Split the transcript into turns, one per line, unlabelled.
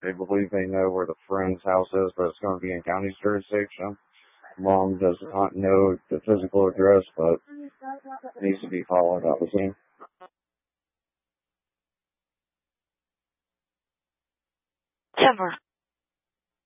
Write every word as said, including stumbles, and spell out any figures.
They believe they know where the friend's house is, but it's going to be in county's jurisdiction. Mom does not know the physical address, but it needs to be followed up. See?
Ever.